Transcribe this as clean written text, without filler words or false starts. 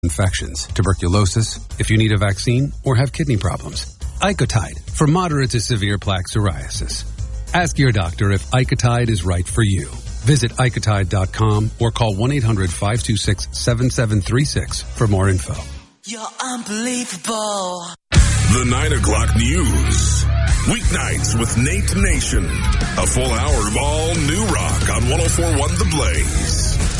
infections, tuberculosis, if you need a vaccine, or have kidney problems. Icotide for moderate to severe plaque psoriasis. Ask your doctor if Icotide is right for you. Visit Icotide.com or call 1-800-526-7736 for more info. You're unbelievable. The 9 o'clock news. Weeknights with Nate Nation. A full hour of all new rock on 104.1 The Blaze.